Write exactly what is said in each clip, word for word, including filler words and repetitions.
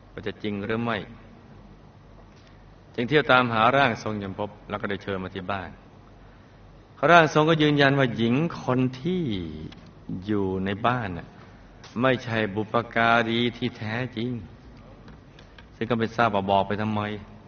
ว่าจะจริงหรือไม่จึงเที่ยวตามหาร่างทรงจนพบแล้วก็ได้เชิญมาที่บ้านร่างทรงก็ยืนยันว่าหญิงคนที่อยู่ในบ้านน่ะไม่ใช่บุปการีที่แท้จริงซึ่งก็ไม่ทราบว่าบอกไปทำไม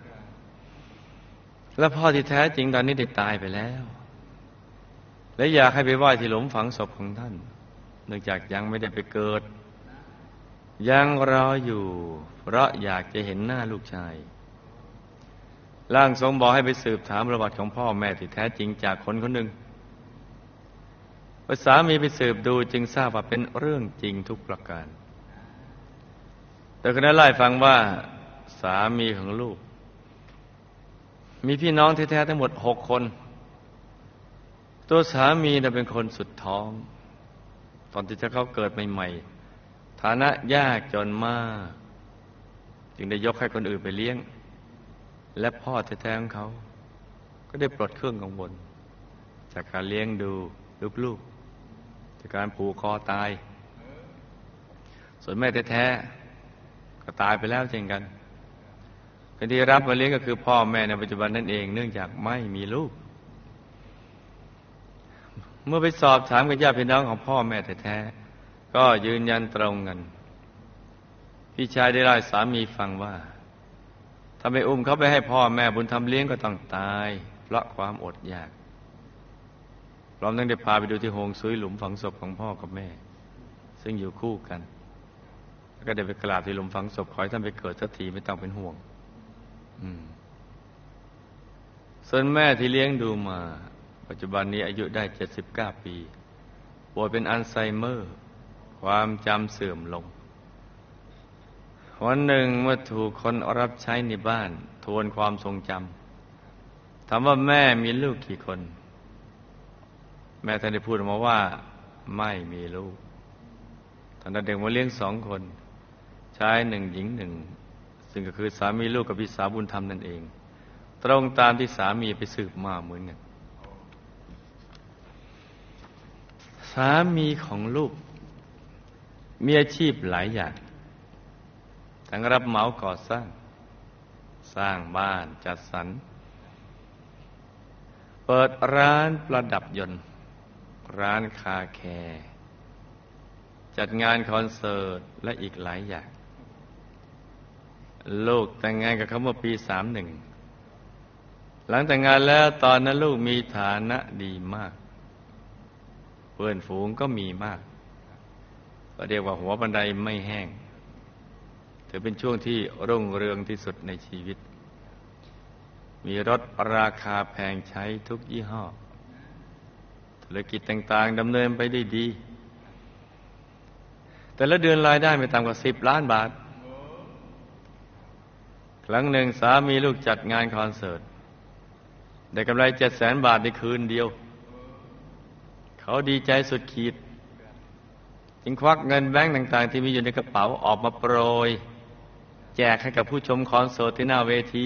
และพ่อที่แท้จริงตอนนี้ได้ตายไปแล้วและอยากให้ไปไหว้ที่หลุมฝังศพของท่านเนื่องจากยังไม่ได้ไปเกิดยังรออยู่เพราะอยากจะเห็นหน้าลูกชายร่างทรงบอกให้ไปสืบถามประวัติของพ่อแม่ที่แท้จริงจากคนคนหนึ่งพอสามีไปสืบดูจึงทราบว่าเป็นเรื่องจริงทุกประการโดยคณะเล่าให้ฟังว่าสามีของลูกมีพี่น้องแท้ๆทั้งหมดหกคนตัวสามีน่ะเป็นคนสุดท้องตอนที่เขาเกิดใหม่ๆฐานะยากจนมากจึงได้ยกให้คนอื่นไปเลี้ยงและพ่อแท้ๆของเขาก็ได้ปลดเครื่องกังวลจากการเลี้ยงดูลูกๆจากการผูกคอตายส่วนแม่แท้ๆก็ตายไปแล้วเช่นกันคนที่รับมาเลี้ยงก็คือพ่อแม่ในปัจจุบันนั่นเองเนื่องจากไม่มีลูกเมื่อไปสอบถามกับญาติพี่น้องของพ่อแม่แท้ๆก็ยืนยันตรงกันพี่ชายได้เล่าให้สามีฟังว่าถ้าไม่อุ้มเขาไปให้พ่อแม่บุญธรรมเลี้ยงก็ต้องตายเพราะความอดอยากพร้อมทั้งได้พาไปดูที่โฮงซุยหลุมฝังศพของพ่อกับแม่ซึ่งอยู่คู่กันแล้วก็ได้ไปกราบที่หลุมฝังศพขอให้ท่านไปเกิดสักทีไม่ต้องเป็นห่วงส่วนแม่ที่เลี้ยงดูมาปัจจุบันนี้อายุได้เจ็ดสิบเก้าปีป่วยเป็นอัลไซเมอร์ความจำเสื่อมลงวันหนึ่งเมื่อถูกคนรับใช้ในบ้านทวนความทรงจำถามว่าแม่มีลูกกี่คนแม่ท่านได้พูดออกมาว่าไม่มีลูกท่านได้เด็กมาเลี้ยงสองคนชายหนึ่งหญิงหนึ่งซึ่งก็คือสามีลูกกับพี่สาวบุญธรรมนั่นเองตรงตามที่สามีไปสืบมาเหมือนกันสามีของลูกมีอาชีพหลายอย่างทั้งรับเหมาก่อสร้างสร้างบ้านจัดสรรเปิดร้านประดับยนต์ร้านคาแคร์จัดงานคอนเสิร์ตและอีกหลายอย่างลูกแต่งงานกับเขาเมื่อปีสามหนึ่งหลังแต่งงานแล้วตอนนั้นลูกมีฐานะดีมากเพื่อนฝูงก็มีมากก็เรียกว่าหัวบันไดไม่แห้งถือเป็นช่วงที่รุ่งเรืองที่สุดในชีวิตมีรถราคาแพงใช้ทุกยี่ห้อธุรกิจต่างๆดำเนินไปได้ดีแต่ละเดือนรายได้ไม่ต่ำกว่าสิบล้านบาทครั้งหนึ่งสามีลูกจัดงานคอนเสิร์ตได้กำไรเจ็ดแสนบาทในคืนเดียวเขาดีใจสุดขีดจึงควักเงินแบงก์ต่างๆที่มีอยู่ในกระเป๋าออกมาโปรยแจกให้กับผู้ชมคอนเสิร์ตที่หน้าเวที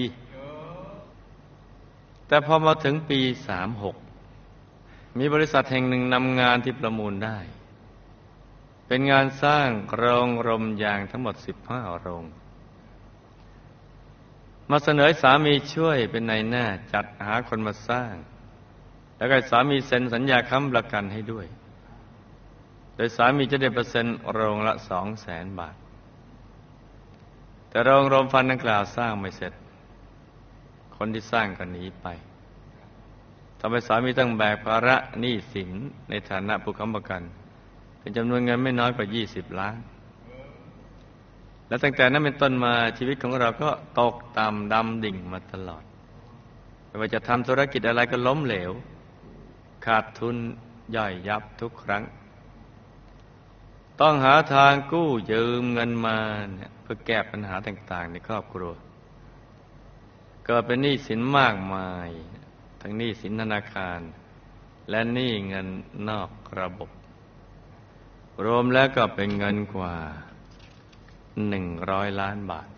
แต่พอมาถึงปีสามหกมีบริษัทแห่งหนึ่งนำงานที่ประมูลได้เป็นงานสร้างโรงรมยางทั้งหมดสิบห้าโรงมาเสนอสามีช่วยเป็นนายหน้าจัดหาคนมาสร้างแล้วก็สามีเซ็นสัญญาค้ำประกันให้ด้วยโดยสามีจะได้เปอร์เซ็นต์โรงละสองแสนบาทแต่โรงรมฟันดังกล่าวสร้างไม่เสร็จคนที่สร้างก็หนีไปทำให้สามีต้องแบกภาระหนี้สินในฐานะผู้ค้ำประกันเป็นจำนวนเงินไม่น้อยกว่ายี่สิบล้านและตั้งแต่นั้นเป็นต้นมาชีวิตของเราก็ตกต่ำดำดิ่งมาตลอดไม่ว่าจะทำธุรกิจอะไรก็ล้มเหลวขาดทุนย่อยยับทุกครั้งต้องหาทางกู้ยืมเงินมาเนี่ยเพื่อแก้ปัญหาต่างๆในครอบครัวเกิดเป็นหนี้สินมากมายทั้งหนี้สินธนาคารและหนี้เงินนอกระบบรวมแล้วก็เป็นเงินกว่าหนึ่งร้อยล้านบาท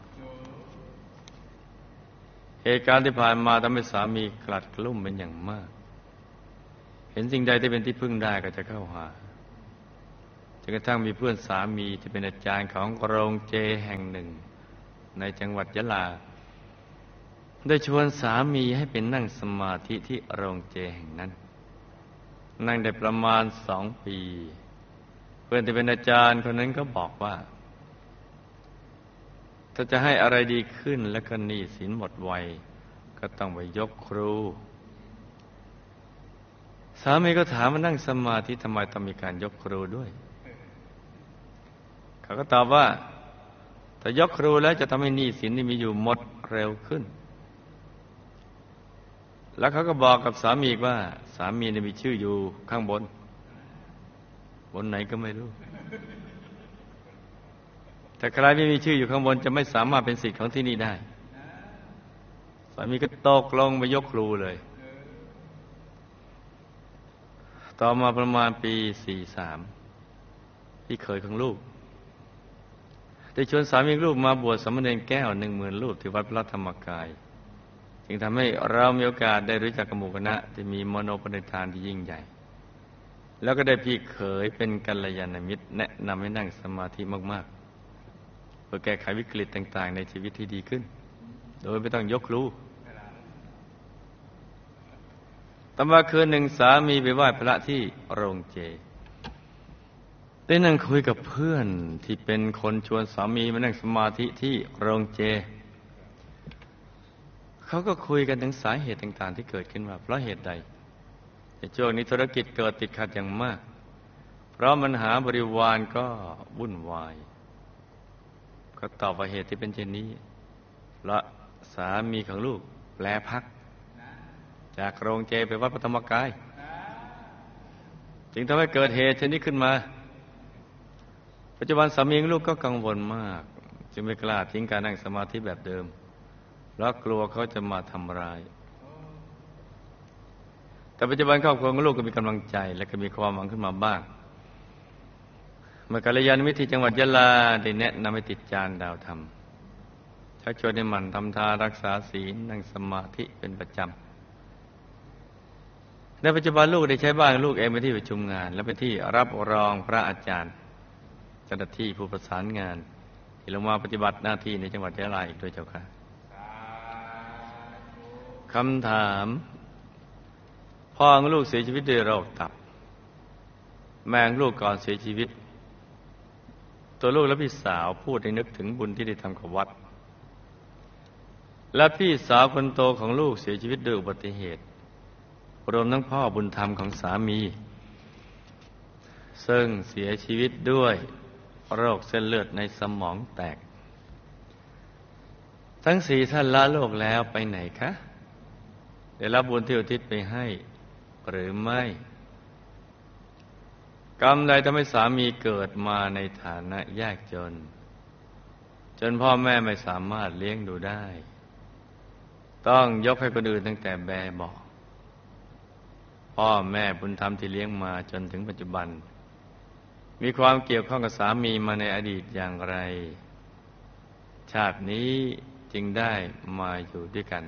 เหตุการณ์ที่ผ่านมาทำให้สามีกลัดกลุ้มเป็นอย่างมากเห็นสิ่งใดที่เป็นที่พึ่งได้ก็จะเข้าหาจนกระทั่งมีเพื่อนสามีที่เป็นอาจารย์ของโรงเจแห่งหนึ่งในจังหวัดยะลาได้ชวนสามีให้เป็นนั่งสมาธิที่โรงเจแห่งนั้นนั่งได้ประมาณสองปีเพื่อนที่เป็นอาจารย์คนนั้นก็บอกว่าถ้าจะให้อะไรดีขึ้นและก็หนี้สินหมดไวก็ต้องไปยกครูสามีก็ถามว่านั่งสมาธิทำไมต้องมีการยกครูด้วยเขาก็ตอบว่าถ้ายกครูแล้วจะทำให้หนี้สินที่มีอยู่หมดเร็วขึ้นแล้วเขาก็บอกกับสามีว่าสามีเนี่ยมีชื่ออยู่ข้างบนบนไหนก็ไม่รู้แต่ใครไม่มีชื่ออยู่ข้างบนจะไม่สามารถเป็นศิษย์ของที่นี่ได้สามีก็ตกลงไปยกครูเลยต่อมาประมาณปีสี่สามพี่เคยของลูกได้ชวนสามีลูกมาบวชสามเณรแก้วหนึ่งหมื่นรูปที่วัดพระธรรมกายจึงทำให้เรามีโอกาสได้รู้จักกับหมู่คณะที่มีมโนปณิธานที่ยิ่งใหญ่แล้วก็ได้พี่เขยเป็นกัลยาณมิตรแนะนำให้นั่งสมาธิมากๆเพื่อแก้ไขวิกฤตต่างๆในชีวิตที่ดีขึ้นโดยไม่ต้องยกครูต่อมาคืนหนึ่งสามีไปไหว้พระที่โรงเจได้นั่งคุยกับเพื่อนที่เป็นคนชวนสามีมานั่งสมาธิที่โรงเจเขาก็คุยกันถึงสาเหตุต่างๆที่เกิดขึ้นว่าเพราะเหตุใดในช่วงนี้ธุรกิจเกิดติดขัดอย่างมากเพราะปัญหาบริวารก็วุ่นวายก็ตอบว่าเหตุที่เป็นเช่นนี้เพราะสามีของลูกแปลพักจากโรงเจไปวัดพระธรรมกายจึงทำให้เกิดเหตุเช่นนี้ขึ้นมาปัจจุบันสามีของลูกก็กังวลมากจึงไม่กล้าทิ้งการนั่งสมาธิแบบเดิมเพราะกลัวเขาจะมาทำร้ายแต่ปัจจุบันครอบครัวของลูกก็มีกำลังใจและก็มีความหวังขึ้นมาบ้างเมื่อกัลยาณมิตรที่จังหวัดยะลาได้แนะนำให้ติดจานดาวธรรมชักชวนให้หมั่นทำทานรักษาศีลนั่งสมาธิเป็นประจำในปัจจุบันลูกได้ใช้บ้านลูกเองเป็นที่ประชุมงานและเป็นที่รับรองพระอาจารย์เจ้าหน้าที่ผู้ประสานงานที่ลงมาปฏิบัติหน้าที่ในจังหวัดยะลาอีกด้วยเจ้าค่ะคำถามพ่อของลูกเสียชีวิตด้วยโรคตับแม่ของลูกก่อนเสียชีวิตตัวลูกและพี่สาวพูดให้นึกถึงบุญที่ได้ทำกับวัดและพี่สาวคนโตของลูกเสียชีวิตด้วยอุบัติเหตุรวมทั้งพ่อบุญธรรมของสามีซึ่งเสียชีวิตด้วยโรคเส้นเลือดในสมองแตกทั้งสี่ท่านละโลกแล้วไปไหนคะได้รับบุญที่อุทิศไปให้หรือไม่กรรมใดทำให้สามีเกิดมาในฐานะยากจนจนพ่อแม่ไม่สามารถเลี้ยงดูได้ต้องยกให้คนอื่นตั้งแต่แบเบาะพ่อแม่บุญธรรมที่เลี้ยงมาจนถึงปัจจุบันมีความเกี่ยวข้องกับสามีมาในอดีตอย่างไรชาตินี้จึงได้มาอยู่ด้วยกัน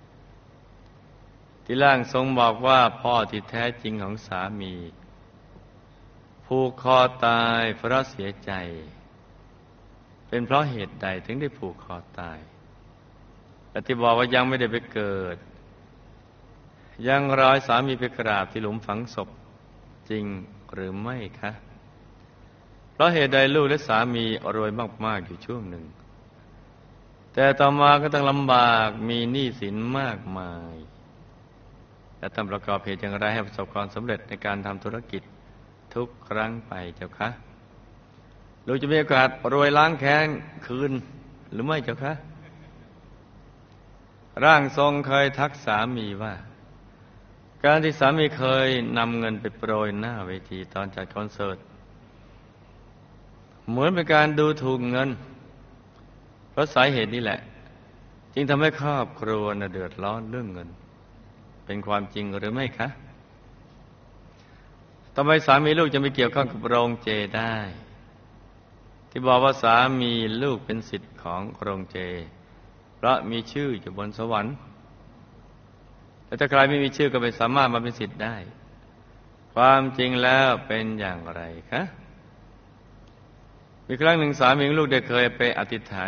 ที่ร่างทรงบอกว่าพ่อที่แท้จริงของสามีผูกคอตายเพราะเสียใจเป็นเพราะเหตุใดถึงได้ผูกคอตายและที่บอกว่ายังไม่ได้ไปเกิดยังรอสามีไปกราบที่หลุมฝังศพจริงหรือไม่คะเพราะเหตุใดลูกและสามีรวยมากๆอยู่ช่วงหนึ่งแต่ต่อมาก็ต้องลำบากมีหนี้สินมากมายและต้องประกอบเหตุอย่างไรให้ประสบความสำเร็จในการทำธุรกิจทุกครั้งไปเจ้าคะลูกจะมีโอกาสรวยล้างแค้นคืนหรือไม่เจ้าคะร่างทรงเคยทักสามีว่าการที่สามีเคยนำเงินไปโปรยหน้าเวทีตอนจัดคอนเสิร์ตเหมือนเป็นการดูถูกเงินเพราะสาเหตุนี้แหละจึงทำให้ครอบครัวน่ะเดือดร้อนเรื่องเงินเป็นความจริงหรือไม่คะทำไมสามีลูกจะไม่เกี่ยวข้องกับโรงเจได้ที่บอกว่าสามีลูกเป็นศิษย์ของโรงเจเพราะมีชื่ออยู่บนสวรรค์แต่ถ้าใครไม่มีชื่อก็ไม่สามารถมาเป็นศิษย์ได้ความจริงแล้วเป็นอย่างไรคะมีครั้งหนึ่งสามีลูกได้เคยไปอธิษฐาน